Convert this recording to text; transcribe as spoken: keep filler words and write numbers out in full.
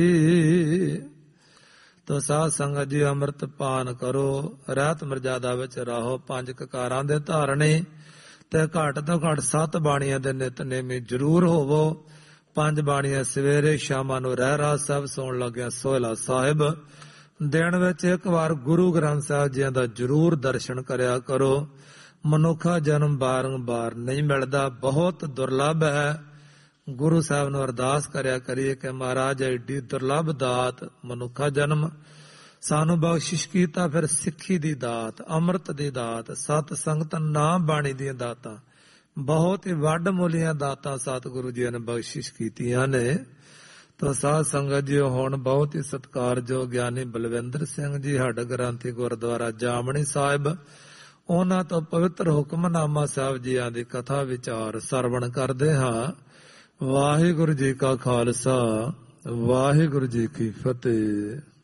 ਤੋ ਸਾਧ ਸੰਗਤ ਜੀ ਅੰਮ੍ਰਿਤ ਪਾਨ ਕਰੋ, ਰਹਿਤ ਮਰਜ਼ਾਦਾ ਵਿੱਚ ਰਹੋ, ਪੰਜ ਕਕਾਰਾਂ ਦੇ ਧਾਰਣੇ ਤੇ ਘੱਟ ਤੋਂ ਘੱਟ ਸੱਤ ਬਾਣੀਆਂ ਦੇ ਨਿਤਨੇਮੀ ਜ਼ਰੂਰ ਹੋਵੋ। ਪੰਜ ਬਾਣੀਆਂ ਸਵੇਰੇ ਸ਼ਾਮਾਂ ਨੂੰ ਰਹਿਰਾਸ ਸਾਹਿਬ ਸੌਣ ਲੱਗਿਆ ਸੋਹਿਲਾ ਸਾਹਿਬ। ਦਿਨ ਵਿੱਚ ਇੱਕ ਵਾਰ ਗੁਰੂ ਗ੍ਰੰਥ ਸਾਹਿਬ ਜੀ ਦਾ ਜ਼ਰੂਰ ਦਰਸ਼ਨ ਕਰਿਆ ਕਰੋ। ਮਨੁੱਖਾ ਜਨਮ ਬਾਰੰਬਾਰ ਨਹੀਂ ਮਿਲਦਾ, ਬਹੁਤ ਦੁਰਲੱਭ ਹੈ। ਗੁਰੂ ਸਾਹਿਬ ਨੂੰ ਅਰਦਾਸ ਕਰਿਆ ਕਰੀਏ ਕਿ ਮਹਾਰਾਜ ਐਡੀ ਦੁਰਲੱਭ ਦਾਤ ਮਨੁੱਖਾ ਜਨਮ ਸਾਨੂੰ ਬਖਸ਼ਿਸ਼ ਕੀਤਾ, ਫਿਰ ਸਿੱਖੀ ਦੀ ਦਾਤ, ਅੰਮ੍ਰਿਤ ਦੀ ਦਾਤ, ਸਤ ਸੰਗਤ ਨਾਮ ਬਾਣੀ ਦੀਆਂ ਦਾਤਾਂ, ਬਹੁਤ ਹੀ ਵੱਡ ਮੁੱਲੀਆਂ ਦਾਤਾਂ ਸਤਿਗੁਰੂ ਜੀ ਨੇ ਬਖਸ਼ਿਸ਼ ਕੀਤੀਆਂ ਨੇ। ਤਾਂ ਸਾਧ ਸੰਗਤ ਜੀ ਹੁਣ ਬਹੁਤ ਹੀ ਸਤਿਕਾਰਯੋਗ ਗਿਆਨੀ ਬਲਵਿੰਦਰ ਸਿੰਘ ਜੀ ਹੱਡ ਗ੍ਰੰਥੀ ਗੁਰਦੁਆਰਾ ਜਾਮਣੀ ਸਾਹਿਬ, ਉਹਨਾਂ ਤੋਂ ਪਵਿੱਤਰ ਹੁਕਮਨਾਮਾ ਸਾਹਿਬ ਜੀਆਂ ਦੀ ਕਥਾ ਵਿਚਾਰ ਸਰਵਣ ਕਰਦੇ ਹਾਂ। ਵਾਹਿਗੁਰੂ ਜੀ ਕਾ ਖਾਲਸਾ, ਵਾਹਿਗੁਰੂ ਜੀ ਕੀ ਫਤਿਹ।